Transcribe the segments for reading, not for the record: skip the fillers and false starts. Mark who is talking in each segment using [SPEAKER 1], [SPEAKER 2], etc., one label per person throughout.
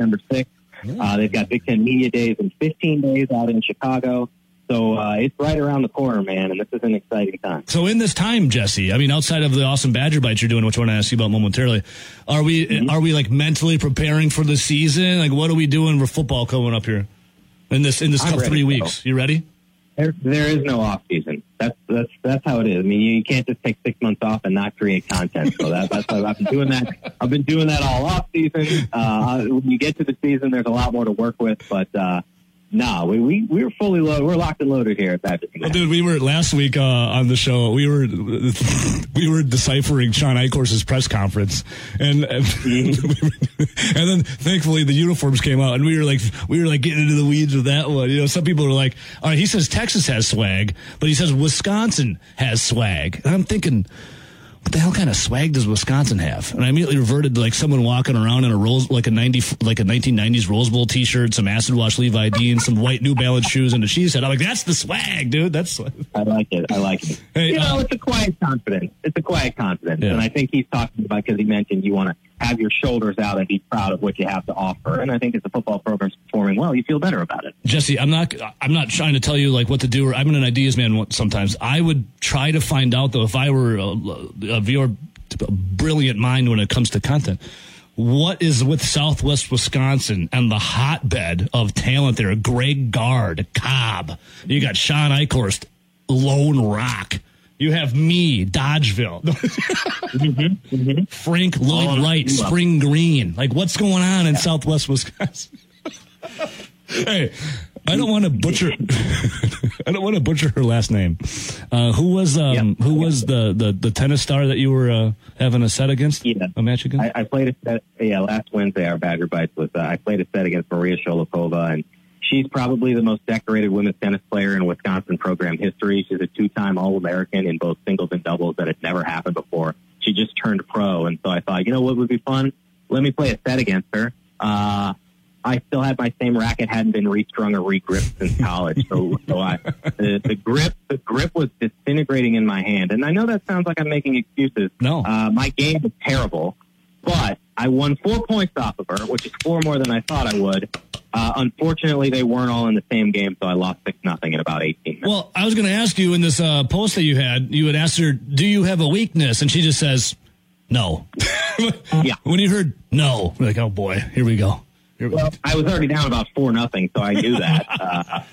[SPEAKER 1] September 6th. They've got Big Ten Media Days in 15 days out in Chicago. So it's right around the corner, man, and this is an exciting time.
[SPEAKER 2] So in this time, Jesse, I mean, outside of the awesome Badger Bites you're doing, which I want to ask you about momentarily, are we like mentally preparing for the season? Like, what are we doing for football coming up here in this tough 3 weeks? You ready?
[SPEAKER 1] There is no off season. That's how it is. I mean, you can't just take 6 months off and not create content. So that's why I've been doing that. I've been doing that all off season. When you get to the season, there's a lot more to work with, but. No, we're fully loaded. We're locked and loaded here at Badger Connect.
[SPEAKER 2] Well, dude, we were last week on the show. We were deciphering Sean Eichhorst's press conference, and and then thankfully the uniforms came out, and we were like getting into the weeds with that one. You know, some people were like, "All right, he says Texas has swag, but he says Wisconsin has swag," and I'm thinking, what the hell kind of swag does Wisconsin have? And I immediately reverted to like someone walking around in a 1990s Rose Bowl T-shirt, some acid wash Levi Dean, some white New Balance shoes, and a cheese head. I'm like, that's the swag, dude. That's.
[SPEAKER 1] I like it. Hey, it's a quiet confidence. Yeah. And I think he's talking about because he mentioned you want to have your shoulders out and be proud of what you have to offer. And I think as the football program's performing well, you feel better about it.
[SPEAKER 2] Jesse, I'm not trying to tell you like what to do. I'm an ideas man sometimes. I would try to find out, though, if I were of your brilliant mind when it comes to content, what is with Southwest Wisconsin and the hotbed of talent there? Greg Gard, Cobb. You got Sean Eichhorst, Lone Rock. You have me, Dodgeville. Frank Lloyd Wright, Spring Green. Like, what's going on in Southwest Wisconsin? Hey, I don't want to butcher. I don't want to butcher her last name. Who was the tennis star that you were having a set against?
[SPEAKER 1] Yeah.
[SPEAKER 2] A match against?
[SPEAKER 1] I played a set. Yeah, last Wednesday our Badger Bites was. I played a set against Maria Sholokova, and she's probably the most decorated women's tennis player in Wisconsin program history. She's a 2-time All-American in both singles and doubles. That had never happened before. She just turned pro, and so I thought, you know what would be fun? Let me play a set against her. I still had my same racket, hadn't been restrung or regripped since college. So the grip was disintegrating in my hand. And I know that sounds like I'm making excuses.
[SPEAKER 2] No.
[SPEAKER 1] My game was terrible, but I won 4 points off of her, which is 4 more than I thought I would. Unfortunately, they weren't all in the same game, so I lost 6-0 in about 18 minutes.
[SPEAKER 2] Well, I was going to ask you in this post that you had asked her, do you have a weakness? And she just says, no.
[SPEAKER 1] Yeah.
[SPEAKER 2] When you heard no, we're like, oh boy, here we go.
[SPEAKER 1] Well, I was already down about 4-0, so I knew that.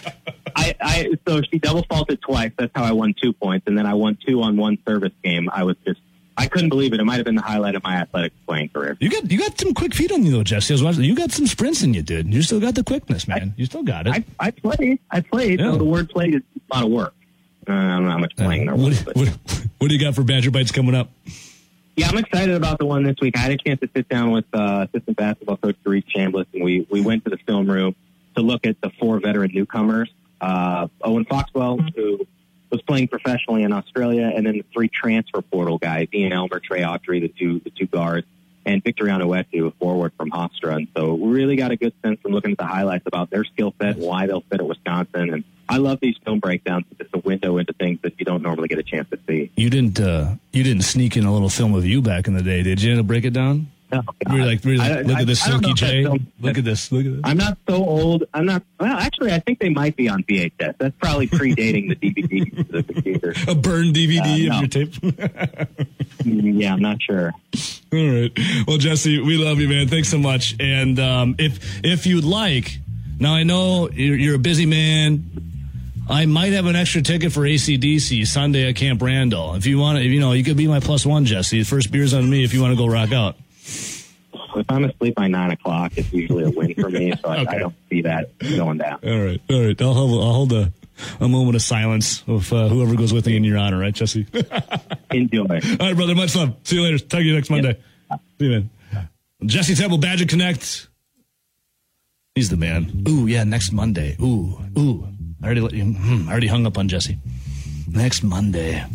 [SPEAKER 1] So she double faulted twice. That's how I won 2 points, and then I won 2 on one service game. I couldn't believe it. It might have been the highlight of my athletics playing career.
[SPEAKER 2] You got some quick feet on you though, Jesse. I was watching. You got some sprints in you, dude. You still got the quickness, man. You still got it.
[SPEAKER 1] I played. Yeah. So the word played is a lot of work. I don't know how much playing there was.
[SPEAKER 2] What do you got for Badger Bites coming up?
[SPEAKER 1] Yeah, I'm excited about the one this week. I had a chance to sit down with assistant basketball coach Therese Chambliss, and we went to the film room to look at the 4 veteran newcomers. Owen Foxwell, who was playing professionally in Australia, and then the 3 transfer portal guys, Ian Elmer, Trey Autry, the two guards, and Victoriano Etu, a forward from Hofstra. And so we really got a good sense from looking at the highlights about their skill set and why they'll fit at Wisconsin. And I love these film breakdowns. It's a window into things that you don't normally get a chance to see.
[SPEAKER 2] You didn't sneak in a little film of you back in the day, did you? To break it down?
[SPEAKER 1] No,
[SPEAKER 2] look at this Silky J. Look at this.
[SPEAKER 1] I'm not so old. Well, actually, I think they might be on VHS. That's probably predating the DVD. The computer.
[SPEAKER 2] A burned DVD of your tape.
[SPEAKER 1] Yeah, I'm not sure.
[SPEAKER 2] All right. Well, Jesse, we love you, man. Thanks so much. And if you'd like, now I know you're a busy man. I might have an extra ticket for AC/DC Sunday at Camp Randall. If you want to, you could be my +1, Jesse. The first beer's on me if you want to go rock out.
[SPEAKER 1] If I'm asleep by 9 o'clock, it's usually a win for me, so okay. I don't see that going down.
[SPEAKER 2] All right. I'll hold a moment of silence of whoever goes with me in your honor, right, Jesse?
[SPEAKER 1] Enjoy.
[SPEAKER 2] All right, brother. Much love. See you later. Talk to you next Monday.
[SPEAKER 1] Yep.
[SPEAKER 2] See you, man. Jesse Temple, Badger Connect. He's the man. Ooh, yeah, next Monday. Ooh. I already hung up on Jesse. Next Monday.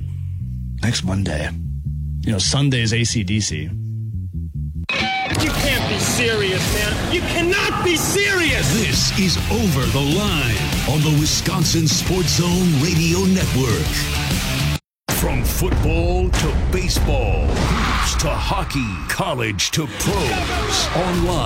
[SPEAKER 2] Sunday's AC/DC.
[SPEAKER 3] You can't be serious, man. You cannot be serious.
[SPEAKER 4] This is Over the Line on the Wisconsin Sports Zone Radio Network. From football to baseball, hoops to hockey, college to pros, online at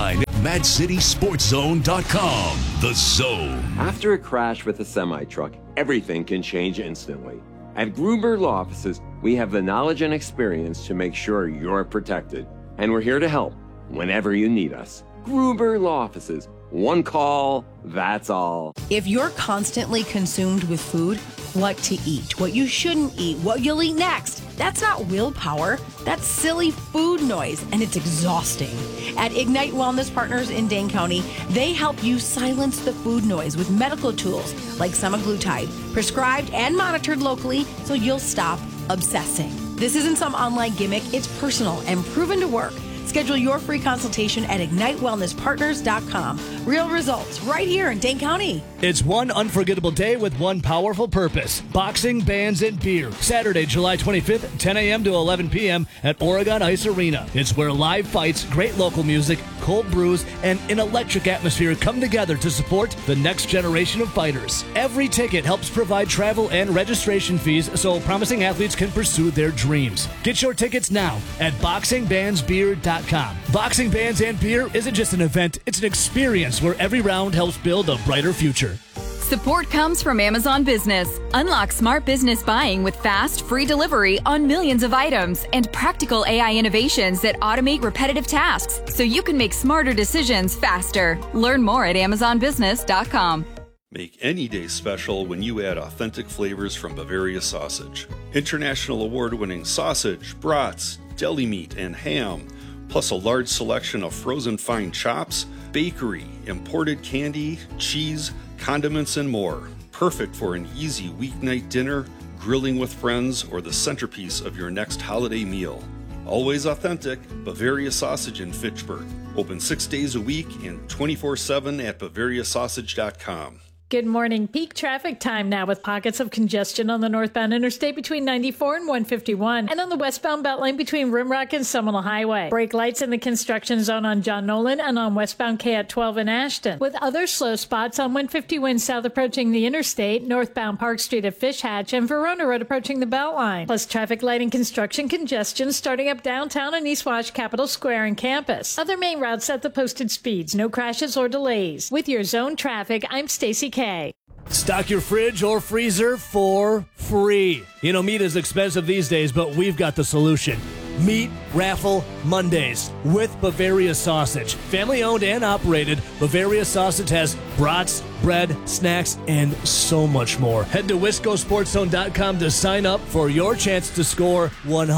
[SPEAKER 4] MadCitySportsZone.com. The Zone.
[SPEAKER 5] After a crash with a semi-truck, everything can change instantly. At Gruber Law Offices, we have the knowledge and experience to make sure you're protected. And we're here to help whenever you need us. Gruber Law Offices. One call, that's all.
[SPEAKER 6] If you're constantly consumed with food, what to eat, what you shouldn't eat, what you'll eat next, that's not willpower. That's silly food noise, and it's exhausting. At Ignite Wellness Partners in Dane County, they help you silence the food noise with medical tools like semaglutide, prescribed and monitored locally so you'll stop obsessing. This isn't some online gimmick. It's personal and proven to work. Schedule your free consultation at IgniteWellnessPartners.com. Real results right here in Dane County.
[SPEAKER 7] It's one unforgettable day with one powerful purpose. Boxing, bands, and beer. Saturday, July 25th, 10 a.m. to 11 p.m. at Oregon Ice Arena. It's where live fights, great local music, cold brews, and an electric atmosphere come together to support the next generation of fighters. Every ticket helps provide travel and registration fees so promising athletes can pursue their dreams. Get your tickets now at BoxingBandsBeer.com. Boxing, Bands, and Beer isn't just an event, it's an experience where every round helps build a brighter future.
[SPEAKER 8] Support comes from Amazon Business. Unlock smart business buying with fast, free delivery on millions of items and practical AI innovations that automate repetitive tasks so you can make smarter decisions faster. Learn more at AmazonBusiness.com.
[SPEAKER 9] Make any day special when you add authentic flavors from Bavaria Sausage. International award-winning sausage, brats, deli meat, and ham, plus a large selection of frozen fine chops, bakery, imported candy, cheese, condiments, and more. Perfect for an easy weeknight dinner, grilling with friends, or the centerpiece of your next holiday meal. Always authentic, Bavaria Sausage in Fitchburg. Open 6 days a week and 24/7 at BavariaSausage.com.
[SPEAKER 10] Good morning. Peak traffic time now with pockets of congestion on the northbound interstate between 94 and 151 and on the westbound Beltline between Rimrock and Seminole Highway. Brake lights in the construction zone on John Nolan and on westbound K at 12 in Ashton, with other slow spots on 151 south approaching the interstate, northbound Park Street at Fish Hatch, and Verona Road approaching the Beltline. Plus traffic light and construction congestion starting up downtown and East Wash Capitol Square and campus. Other main routes at the posted speeds. No crashes or delays. With your zone traffic, I'm Stacy K.
[SPEAKER 7] Stock your fridge or freezer for free. You know, meat is expensive these days, but we've got the solution. Meat Raffle Mondays with Bavaria Sausage. Family owned and operated, Bavaria Sausage has brats, bread, snacks, and so much more. Head to WiscoSportsZone.com to sign up for your chance to score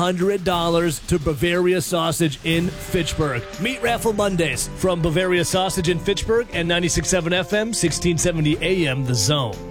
[SPEAKER 7] $100 to Bavaria Sausage in Fitchburg. Meat Raffle Mondays from Bavaria Sausage in Fitchburg and 96.7 FM, 1670 AM, The Zone.